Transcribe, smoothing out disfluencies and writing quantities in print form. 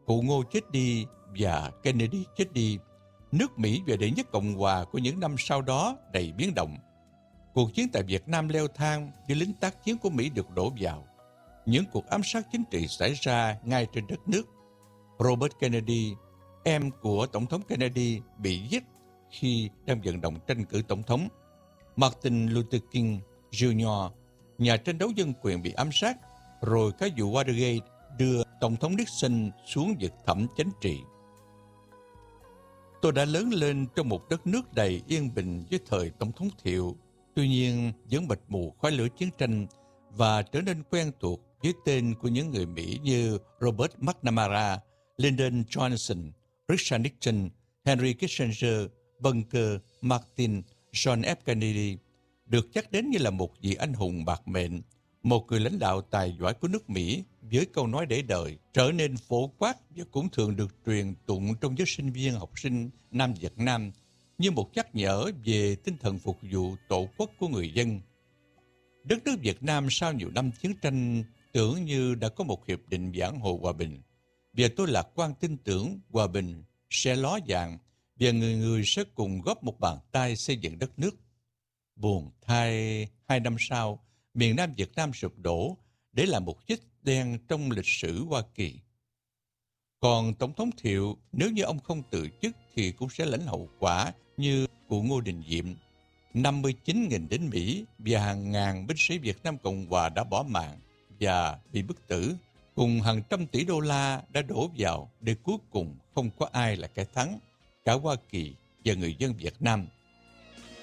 cụ Ngô chết đi và Kennedy chết đi, nước Mỹ về đệ nhất Cộng hòa của những năm sau đó đầy biến động. Cuộc chiến tại Việt Nam leo thang khi lính tác chiến của Mỹ được đổ vào. Những cuộc ám sát chính trị xảy ra ngay trên đất nước. Robert Kennedy, em của Tổng thống Kennedy, bị giết khi đang vận động tranh cử tổng thống. Martin Luther King Jr., nhà tranh đấu dân quyền, bị ám sát. Rồi cái vụ Watergate đưa Tổng thống Nixon xuống vực thẳm chính trị. Tôi đã lớn lên trong một đất nước đầy yên bình dưới thời Tổng thống Thiệu, tuy nhiên vẫn mịt mù khói lửa chiến tranh và trở nên quen thuộc với tên của những người Mỹ như Robert McNamara, Lyndon Johnson, Richard Nixon, Henry Kissinger, Bunker, Martin, John F. Kennedy, được nhắc đến như là một vị anh hùng bạc mệnh, một người lãnh đạo tài giỏi của nước Mỹ với câu nói để đời trở nên phổ quát và cũng thường được truyền tụng trong giới sinh viên học sinh Nam Việt Nam như một nhắc nhở về tinh thần phục vụ tổ quốc của người dân. Đất nước Việt Nam sau nhiều năm chiến tranh tưởng như đã có một hiệp định giảng hồ hòa bình, và tôi lạc quan tin tưởng hòa bình sẽ ló dạng và người người sẽ cùng góp một bàn tay xây dựng đất nước. Buồn thay, 2 năm sau, miền Nam Việt Nam sụp đổ để lại một vết đen trong lịch sử Hoa Kỳ. Còn Tổng thống Thiệu, nếu như ông không từ chức thì cũng sẽ lãnh hậu quả như cụ Ngô Đình Diệm. 59.000 lính Mỹ và hàng ngàn binh sĩ Việt Nam Cộng Hòa đã bỏ mạng và bị bức tử, cùng hàng trăm tỷ đô la đã đổ vào để cuối cùng không có ai là kẻ thắng, cả Hoa Kỳ và người dân Việt Nam.